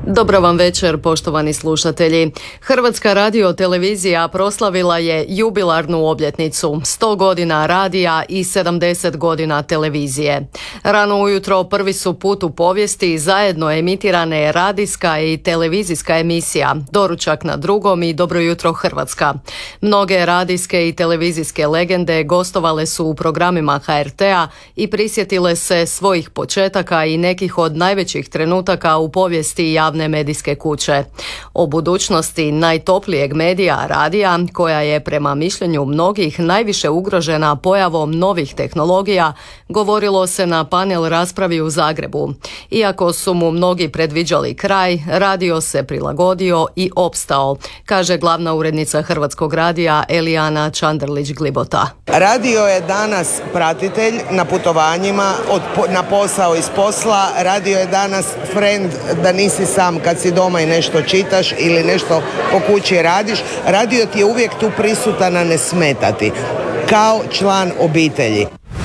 Dobro vam večer, poštovani slušatelji. Hrvatska radiotelevizija proslavila je jubilarnu obljetnicu, 100 godina radija i 70 godina televizije. Rano ujutro prvi su put u povijesti zajedno emitirane radijska i televizijska emisija Doručak na drugom i Dobro jutro Hrvatska. Mnoge radijske i televizijske legende gostovale su u programima HRT-a i prisjetile se svojih početaka i nekih od najvećih trenutaka u povijesti javne medijske kuće. O budućnosti najtoplijeg medija, radija, koja je prema mišljenju mnogih najviše ugrožena pojavom novih tehnologija, govorilo se na panel raspravi u Zagrebu. Iako su mu mnogi predviđali kraj, radio se prilagodio i opstao, kaže glavna urednica Hrvatskog radija Elijana Čanderlić-Glibota. Radio je danas pratitelj na putovanjima, na posao iz posla. Radio je danas friend da nisi sam kad si doma i nešto čitaš ili nešto po kući radiš. Radio ti je uvijek tu prisutan, a ne smetati, kao član obitelji.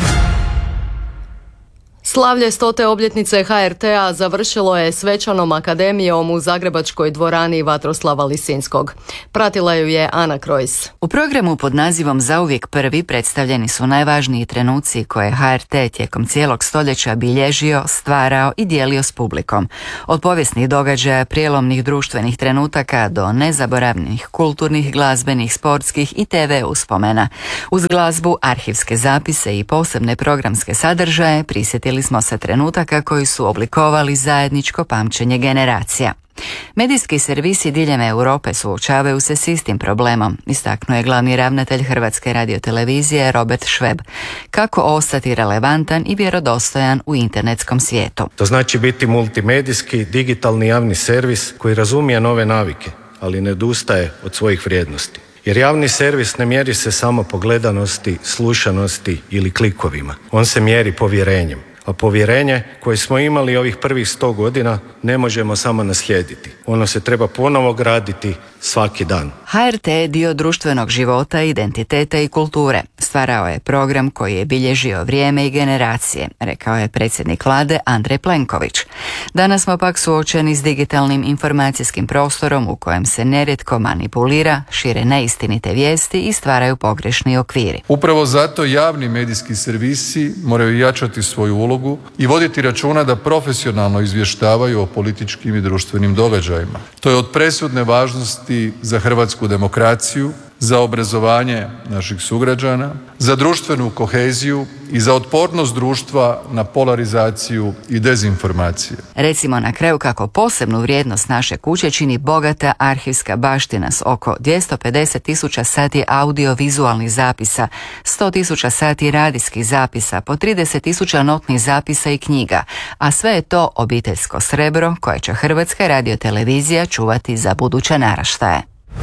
Slavlje 100. obljetnice HRT-a završilo je svečanom akademijom u zagrebačkoj dvorani Vatroslava Lisinskog. Pratila ju je Ana Krojs. U programu pod nazivom Zauvijek prvi predstavljeni su najvažniji trenuci koje HRT tijekom cijelog stoljeća bilježio, stvarao i dijelio s publikom. Od povijesnih događaja, prijelomnih društvenih trenutaka do nezaboravnih kulturnih, glazbenih, sportskih i TV uspomena. Uz glazbu, arhivske zapise i posebne programske sadržaje prisjetili smo se trenutaka koji su oblikovali zajedničko pamćenje generacija. Medijski servisi diljem Europe suočavaju se s istim problemom, istaknuo je glavni ravnatelj Hrvatske radiotelevizije Robert Šveb. Kako ostati relevantan i vjerodostojan u internetskom svijetu? To znači biti multimedijski, digitalni javni servis koji razumije nove navike, ali ne odustaje od svojih vrijednosti. Jer javni servis ne mjeri se samo po gledanosti, slušanosti ili klikovima. On se mjeri povjerenjem. A povjerenje koje smo imali ovih prvih 100 godina ne možemo samo naslijediti. Ono se treba ponovo graditi svaki dan. HRT je dio društvenog života, identiteta i kulture. Stvarao je program koji je bilježio vrijeme i generacije, rekao je predsjednik vlade Andrej Plenković. Danas smo pak suočeni s digitalnim informacijskim prostorom u kojem se nerijetko manipulira, šire neistinite vijesti i stvaraju pogrešni okviri. Upravo zato javni medijski servisi moraju jačati svoju ulogu i voditi računa da profesionalno izvještavaju o političkim i društvenim događajima. To je od presudne važnosti za hrvatsku demokraciju, za obrazovanje naših sugrađana, za društvenu koheziju i za otpornost društva na polarizaciju i dezinformacije. Recimo na kraju kako posebnu vrijednost naše kuće čini bogata arhivska baština s oko 250.000 sati audiovizualnih zapisa, 100.000 sati radijskih zapisa, po 30.000 notnih zapisa i knjiga, a sve je to obiteljsko srebro koje će Hrvatska radiotelevizija čuvati za buduće naraštaje.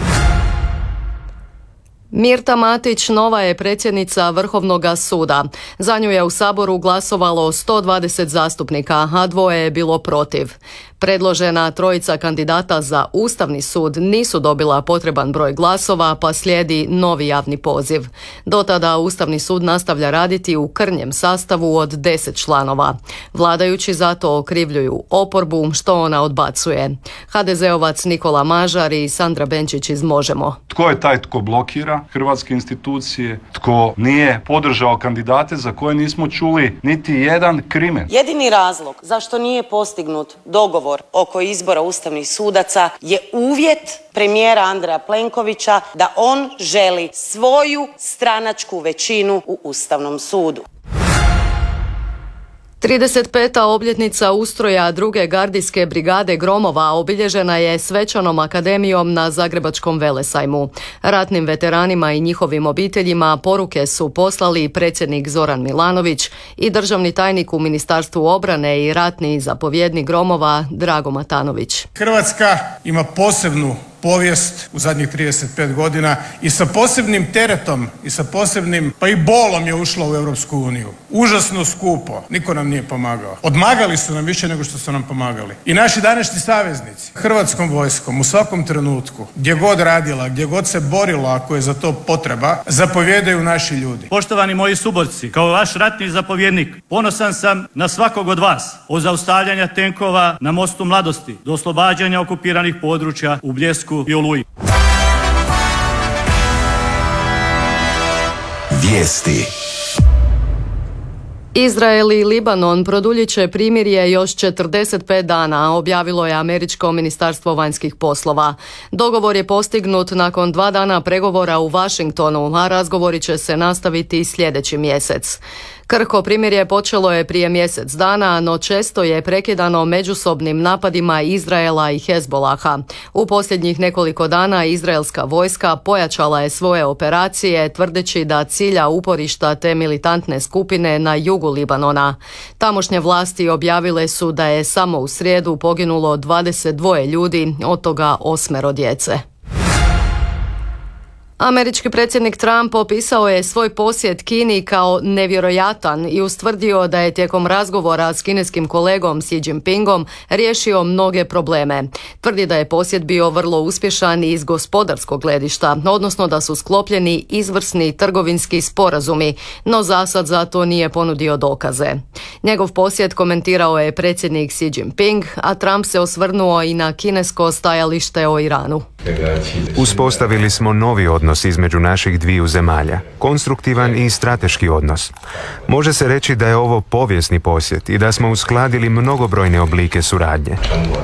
Mirta Matić nova je predsjednica Vrhovnog suda. Za nju je u Saboru glasovalo 120 zastupnika, a 2 je bilo protiv. Predložena trojica kandidata za Ustavni sud nisu dobila potreban broj glasova, pa slijedi novi javni poziv. Do tada Ustavni sud nastavlja raditi u krnjem sastavu od 10 članova. Vladajući zato okrivljuju oporbu, što ona odbacuje. HDZ-ovac Nikola Mažar i Sandra Benčić iz Možemo. Tko je taj tko blokira hrvatske institucije, tko nije podržao kandidate za koje nismo čuli niti jedan krimen? Jedini razlog zašto nije postignut dogovor oko izbora ustavnih sudaca je uvjet premijera Andreja Plenkovića da on želi svoju stranačku većinu u Ustavnom sudu. 35. obljetnica ustroja druge gardijske brigade Gromova obilježena je svečanom akademijom na Zagrebačkom Velesajmu. Ratnim veteranima i njihovim obiteljima poruke su poslali predsjednik Zoran Milanović i državni tajnik u Ministarstvu obrane i ratni zapovjednik Gromova Drago Matanović. Hrvatska ima posebnu povijest u zadnjih 35 godina i sa posebnim teretom i sa posebnim pa i bolom je ušla u Europsku uniju. Užasno skupo. Niko nam nije pomagao. Odmagali su nam više nego što su nam pomagali. I naši današnji saveznici, Hrvatskom vojskom u svakom trenutku, gdje god radila, gdje god se borila ako je za to potreba, zapovjedaju naši ljudi. Poštovani moji suborci, kao vaš ratni zapovjednik, ponosan sam na svakog od vas. Od zaustavljanja tenkova na mostu Mladosti do oslobađanja okupiranih područja u Bljesku i Oluji. Vijesti. Izrael i Libanon produljit će primirje još 45 dana, objavilo je Američko ministarstvo vanjskih poslova. Dogovor je postignut nakon 2 dana pregovora u Washingtonu, a razgovori će se nastaviti sljedeći mjesec. Krhko primirje počelo je prije mjesec dana, no često je prekidano međusobnim napadima Izraela i Hezbolaha. U posljednjih nekoliko dana izraelska vojska pojačala je svoje operacije, tvrdeći da cilja uporišta te militantne skupine na jugu Libanona. Tamošnje vlasti objavile su da je samo u srijedu poginulo 22 ljudi, od toga 8 djece. Američki predsjednik Trump opisao je svoj posjet Kini kao nevjerojatan i ustvrdio da je tijekom razgovora s kineskim kolegom Xi Jinpingom riješio mnoge probleme. Tvrdi da je posjet bio vrlo uspješan iz gospodarskog gledišta, odnosno da su sklopljeni izvrsni trgovinski sporazumi, no zasad za to nije ponudio dokaze. Njegov posjet komentirao je predsjednik Xi Jinping, a Trump se osvrnuo i na kinesko stajalište o Iranu. Uspostavili smo novi odnos između naših dviju zemalja, konstruktivan i strateški odnos. Može se reći da je ovo povijesni posjet i da smo uskladili mnogobrojne oblike suradnje.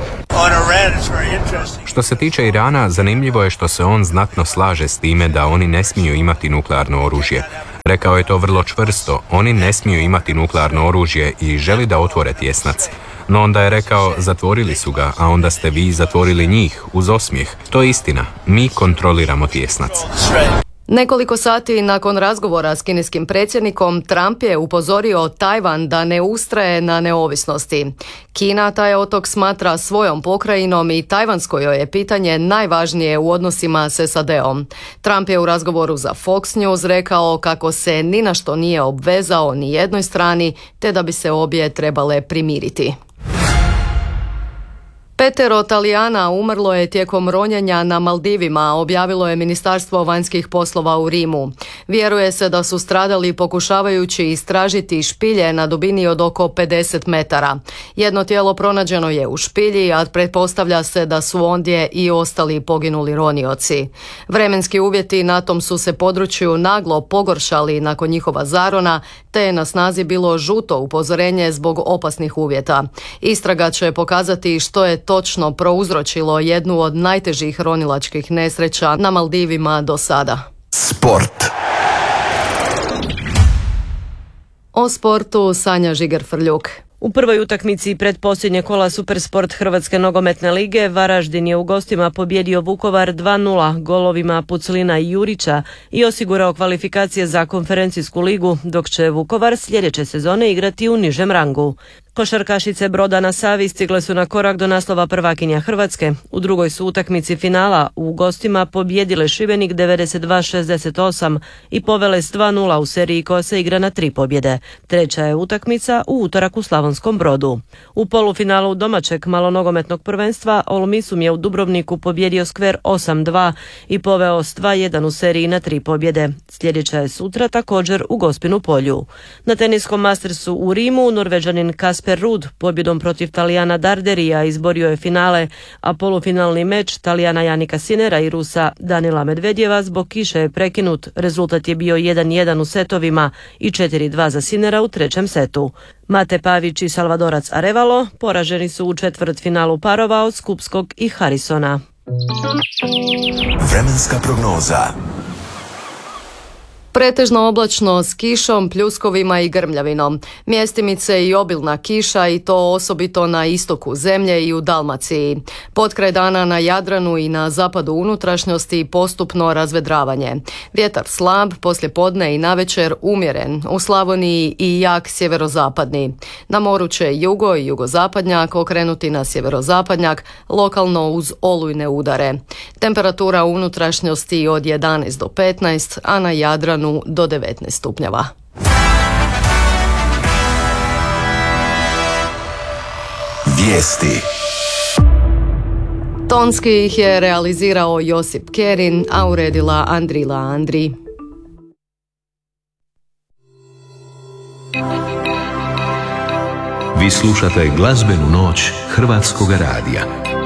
Što se tiče Irana, zanimljivo je što se on znatno slaže s time da oni ne smiju imati nuklearno oružje. Rekao je to vrlo čvrsto, oni ne smiju imati nuklearno oružje i želi da otvore tjesnac. No onda je rekao, zatvorili su ga, a onda ste vi zatvorili njih, uz osmijeh. To je istina, mi kontroliramo tjesnac. Nekoliko sati nakon razgovora s kineskim predsjednikom, Trump je upozorio Tajvan da ne ustraje na neovisnosti. Kina taj otok smatra svojom pokrajinom i tajvansko joj je pitanje najvažnije u odnosima s SAD-om. Trump je u razgovoru za Fox News rekao kako se ni na što nije obvezao ni jednoj strani, te da bi se obje trebale primiriti. 5 Talijana umrlo je tijekom ronjenja na Maldivima, objavilo je Ministarstvo vanjskih poslova u Rimu. Vjeruje se da su stradali pokušavajući istražiti špilje na dubini od oko 50 metara. Jedno tijelo pronađeno je u špilji, a pretpostavlja se da su ondje i ostali poginuli ronioci. Vremenski uvjeti na tom su se području naglo pogoršali nakon njihova zarona, te je na snazi bilo žuto upozorenje zbog opasnih uvjeta. Istraga će pokazati što je točno prouzročilo jednu od najtežih ronilačkih nesreća na Maldivima do sada. Sport. O sportu Sanja Žiger-Frljuk. U prvoj utakmici predposljednje kola Supersport Hrvatske nogometne lige Varaždin je u gostima pobjedio Vukovar 2:0 golovima Puclina i Jurića i osigurao kvalifikacije za konferencijsku ligu, dok će Vukovar sljedeće sezone igrati u nižem rangu. Košarkašice Broda na Savi stigle su na korak do naslova prvakinja Hrvatske. U drugoj su utakmici finala u gostima pobjedile Šibenik 92-68 i povele s 2:0 u seriji koja se igra na 3 pobjede. Treća je utakmica u utorak u Slavonskom Brodu. U polufinalu domaćeg malonogometnog prvenstva Olmisum je u Dubrovniku pobjedio Skver 8:2 i poveo s 2:1 u seriji na 3 pobjede. Sljedeća je sutra također u Gospinu Polju. Na teniskom Mastersu u Rimu Norvežanin Kasper Ruud pobjedom protiv Talijana Darderija izborio je finale, a polufinalni meč Talijana Janika Sinera i Rusa Danila Medvedjeva zbog kiše je prekinut. Rezultat je bio 1:1 u setovima i 4:2 za Sinera u trećem setu. Mate Pavić i Salvadorac Arevalo poraženi su u četvrtfinalu parova od Skupskog i Harrisona. Vremenska prognoza. Pretežno oblačno s kišom, pljuskovima i grmljavinom. Mjestimice i obilna kiša i to osobito na istoku zemlje i u Dalmaciji. Potkraj dana na Jadranu i na zapadu unutrašnjosti postupno razvedravanje. Vjetar slab, poslijepodne i navečer umjeren, u Slavoniji i jak sjeverozapadni. Na moru će jugo i jugozapadnjak okrenuti na sjeverozapadnjak, lokalno uz olujne udare. Temperatura u unutrašnjosti od 11 do 15, a na Jadranu do 19 stupnjeva. Vijesti. Tonski ih je realizirao Josip Kerin, a uredila Andrila Andri. Vi slušate glazbenu noć Hrvatskog radija.